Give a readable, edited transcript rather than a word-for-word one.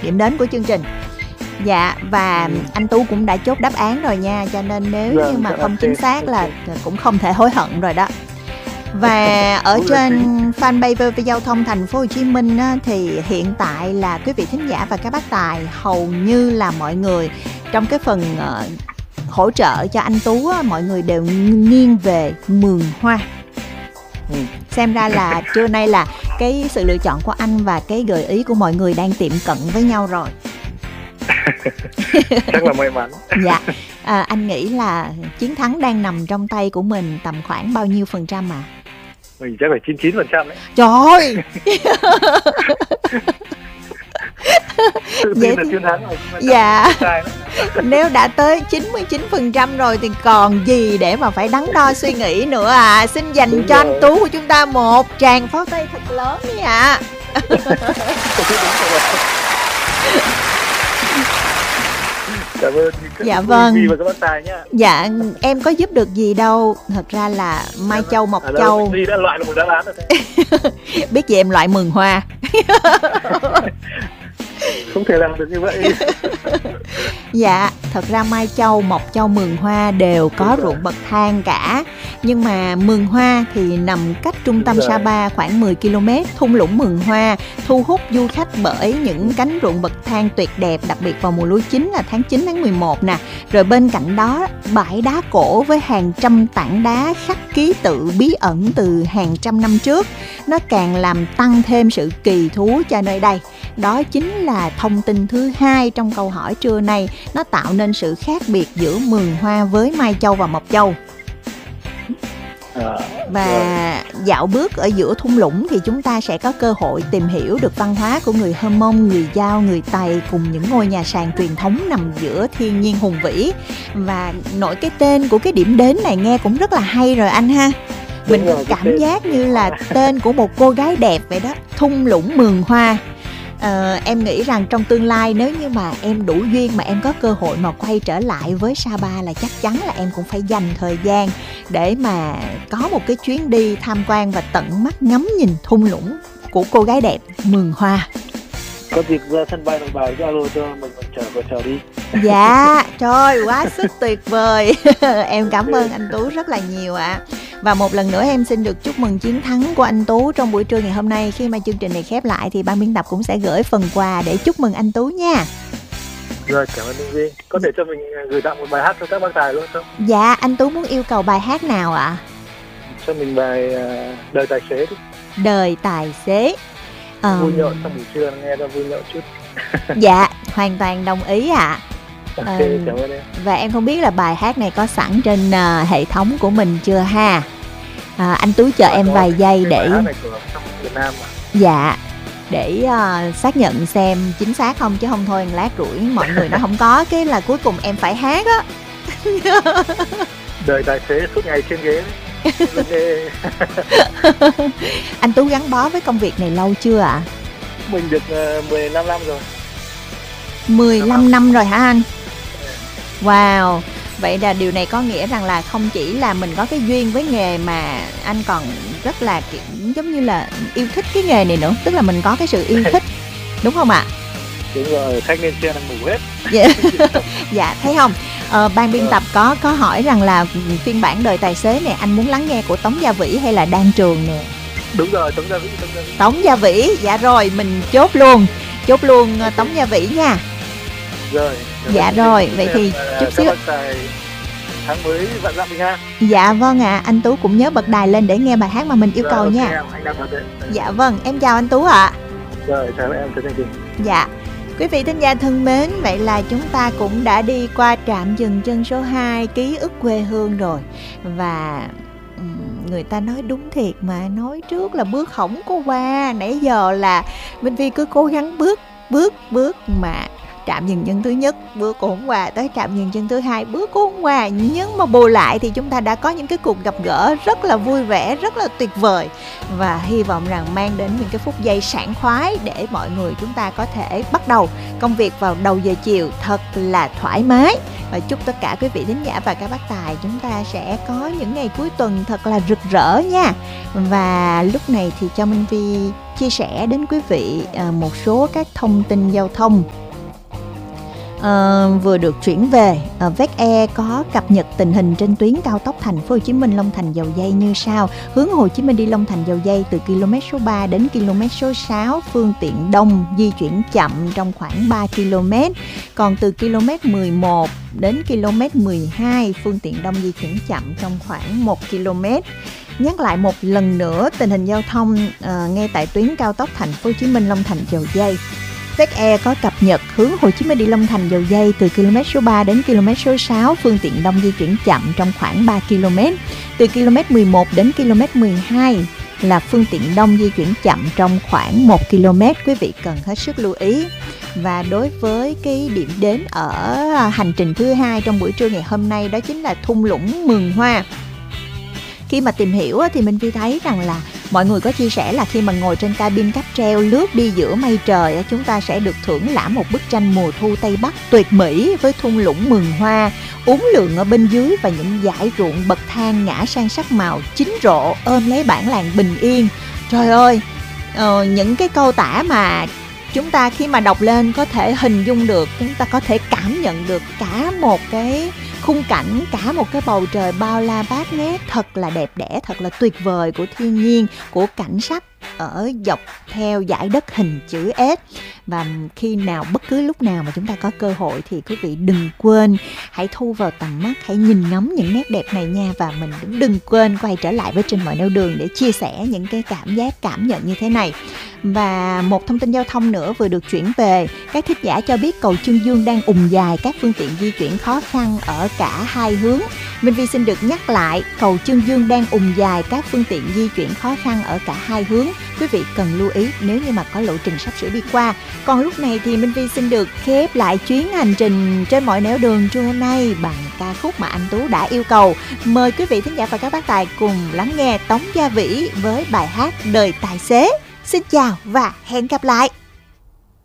điểm đến của chương trình. Dạ, và anh Tú cũng đã chốt đáp án rồi nha, cho nên nếu như mà không chính xác là cũng không thể hối hận rồi đó. Và ở trên fanpage VOV Giao thông Thành phố Hồ Chí Minh á, thì hiện tại là quý vị thính giả và các bác tài hầu như là mọi người trong cái phần hỗ trợ cho anh Tú á, mọi người đều nghiêng về Mường Hoa. Xem ra là trưa nay là cái sự lựa chọn của anh và cái gợi ý của mọi người đang tiệm cận với nhau rồi. Chắc là may mắn. Dạ, anh nghĩ là chiến thắng đang nằm trong tay của mình tầm khoảng bao nhiêu phần trăm ạ? Mình chắc phải 99% đấy. Trời ơi. Tự tin là chiến thắng rồi. Dạ. Nếu đã tới 99% rồi thì còn gì để mà phải đắn đo suy nghĩ nữa à. Xin dành đúng cho rồi. Anh Tú của chúng ta một tràng pháo tay thật lớn đi ạ. Cảm ơn. Dạ vâng. Và các bác tài nhá. Dạ, em có giúp được gì đâu. Thật ra là Mai Châu, Mộc Châu. Duy đã loại được một đáp án rồi đấy. Biết gì em loại Mường Hoa. Không thể làm được như vậy. Dạ, thật ra Mai Châu, Mộc Châu, Mường Hoa đều có ruộng bậc thang cả. Nhưng mà Mường Hoa thì nằm cách trung tâm Sapa khoảng 10 km. Thung lũng Mường Hoa thu hút du khách bởi những cánh ruộng bậc thang tuyệt đẹp, đặc biệt vào mùa lúa chín là tháng 9, tháng 11 nè. Rồi bên cạnh đó, bãi đá cổ với hàng trăm tảng đá khắc ký tự bí ẩn từ hàng trăm năm trước. Nó càng làm tăng thêm sự kỳ thú cho nơi đây. Đó chính là thông tin thứ hai trong câu hỏi trưa nay. Nó tạo nên sự khác biệt giữa Mường Hoa với Mai Châu và Mộc Châu. Và dạo bước ở giữa thung lũng thì chúng ta sẽ có cơ hội tìm hiểu được văn hóa của người Hơ Mông, người Dao, người Tày cùng những ngôi nhà sàn truyền thống nằm giữa thiên nhiên hùng vĩ. Và nội cái tên của cái điểm đến này nghe cũng rất là hay rồi anh ha. Mình có cảm giác như là tên của một cô gái đẹp vậy đó, thung lũng Mường Hoa. Em nghĩ rằng trong tương lai nếu như mà em đủ duyên mà em có cơ hội mà quay trở lại với Sapa là chắc chắn là em cũng phải dành thời gian để mà có một cái chuyến đi tham quan và tận mắt ngắm nhìn thung lũng của cô gái đẹp Mường Hoa. Có dịp ra sân bay Nội Bài cho alo cho mình chờ đi. Dạ, trời quá sức tuyệt vời. Em cảm ơn anh Tú rất là nhiều ạ. Và một lần nữa em xin được chúc mừng chiến thắng của anh Tú trong buổi trưa ngày hôm nay. Khi mà chương trình này khép lại thì ban biên tập cũng sẽ gửi phần quà để chúc mừng anh Tú nha. Rồi, cảm ơn Linh Duy. Có thể cho mình gửi tặng một bài hát cho các bác tài luôn không? Dạ, anh Tú muốn yêu cầu bài hát nào ạ? Cho mình bài Đời Tài Xế đi. Đời Tài Xế. Vui nhộn trong buổi trưa nghe ra vui nhộn chút. Dạ, hoàn toàn đồng ý ạ. Ok, cảm ơn em. Và em không biết là bài hát này có sẵn trên hệ thống của mình chưa ha? Anh Tú chờ em vài giây để... Bài hát này của trong Việt Nam mà. Dạ, để xác nhận xem chính xác không, chứ không thôi lát rủi mọi người nó không có, cái là cuối cùng em phải hát á. Đời tài xế suốt ngày trên ghế. Anh Tú gắn bó với công việc này lâu chưa ạ? Mình được 15 năm rồi. 15 năm rồi hả anh? Wow, vậy là điều này có nghĩa rằng là không chỉ là mình có cái duyên với nghề mà anh còn rất là giống như là yêu thích cái nghề này nữa. Tức là mình có cái sự yêu thích, đúng không ạ? Đúng rồi, khách lên xe đang ngủ hết. Dạ, thấy không? Ban biên tập có hỏi rằng là phiên bản Đời Tài Xế này anh muốn lắng nghe của Tống Gia Vĩ hay là Đan Trường nè? Đúng rồi, Tống Gia Vĩ. Tống Gia Vĩ, dạ rồi, mình chốt luôn Tống Gia Vĩ nha. Rồi. Dạ rồi, vậy thì chút xíu. Tháng mới vạn dặm bình an. Dạ vâng ạ, anh Tú cũng nhớ bật đài lên để nghe bài hát mà mình yêu cầu nha. Dạ vâng, em chào anh Tú ạ. Rồi, chào em, chào chương trình. Dạ. Quý vị thính giả thân mến, vậy là chúng ta cũng đã đi qua trạm dừng chân số 2 ký ức quê hương rồi. Và người ta nói đúng thiệt mà, nói trước là bước không có qua. Nãy giờ là Minh Phi cứ cố gắng bước mà trạm dừng chân thứ nhất bước cũng không qua, tới trạm dừng chân thứ 2 bước cũng không qua. Nhưng mà bù lại thì chúng ta đã có những cái cuộc gặp gỡ rất là vui vẻ, rất là tuyệt vời. Và hy vọng rằng mang đến những cái phút giây sảng khoái để mọi người chúng ta có thể bắt đầu công việc vào đầu giờ chiều thật là thoải mái. Và chúc tất cả quý vị thính giả và các bác tài chúng ta sẽ có những ngày cuối tuần thật là rực rỡ nha. Và lúc này thì cho Minh Vi chia sẻ đến quý vị một số các thông tin giao thông vừa được chuyển về. Vec Air có cập nhật tình hình trên tuyến cao tốc Thành phố Hồ Chí Minh Long Thành Dầu Giây như sau. Hướng Hồ Chí Minh đi Long Thành Dầu Giây từ km số 3 đến km số 6 phương tiện đông di chuyển chậm trong khoảng 3 km. Còn từ km 11 đến km 12 phương tiện đông di chuyển chậm trong khoảng 1 km. Nhắc lại một lần nữa tình hình giao thông ngay tại tuyến cao tốc Thành phố Hồ Chí Minh Long Thành Dầu Giây. Vec Air có cập nhật hướng Hồ Chí Minh đi Long Thành Dầu Giây từ km số 3 đến km số 6 phương tiện đông di chuyển chậm trong khoảng 3 km. Từ km 11 đến km 12 là phương tiện đông di chuyển chậm trong khoảng 1 km. Quý vị cần hết sức lưu ý. Và đối với cái điểm đến ở hành trình thứ hai trong buổi trưa ngày hôm nay, đó chính là thung lũng Mường Hoa. Khi mà tìm hiểu thì mình Vi thấy rằng là mọi người có chia sẻ là khi mà ngồi trên cabin cáp treo lướt đi giữa mây trời, chúng ta sẽ được thưởng lãm một bức tranh mùa thu Tây Bắc tuyệt mỹ với thung lũng Mường Hoa uốn lượn ở bên dưới và những dải ruộng bậc thang ngã sang sắc màu chín rộ ôm lấy bản làng bình yên. Trời ơi, những cái câu tả mà chúng ta khi mà đọc lên có thể hình dung được, chúng ta có thể cảm nhận được cả một cái khung cảnh, cả một cái bầu trời bao la bát ngát thật là đẹp đẽ, thật là tuyệt vời của thiên nhiên, của cảnh sắc ở dọc theo dải đất hình chữ S. Và khi nào, bất cứ lúc nào mà chúng ta có cơ hội thì quý vị đừng quên hãy thu vào tầm mắt, hãy nhìn ngắm những nét đẹp này nha. Và mình cũng đừng quên quay trở lại với Trên Mọi Nẻo Đường để chia sẻ những cái cảm giác, cảm nhận như thế này. Và một thông tin giao thông nữa vừa được chuyển về. Các thính giả cho biết cầu Chương Dương đang ùn dài, các phương tiện di chuyển khó khăn ở cả hai hướng. Minh Vi xin được nhắc lại, cầu Chương Dương đang ùn dài, các phương tiện di chuyển khó khăn ở cả hai hướng. Quý vị cần lưu ý nếu như mà có lộ trình sắp sửa đi qua. Còn lúc này thì Minh Vi xin được khép lại chuyến hành trình Trên Mọi Nẻo Đường trưa hôm nay bằng ca khúc mà anh Tú đã yêu cầu. Mời quý vị thính giả và các bác tài cùng lắng nghe Tống Gia Vĩ với bài hát Đời Tài Xế. Xin chào và hẹn gặp lại.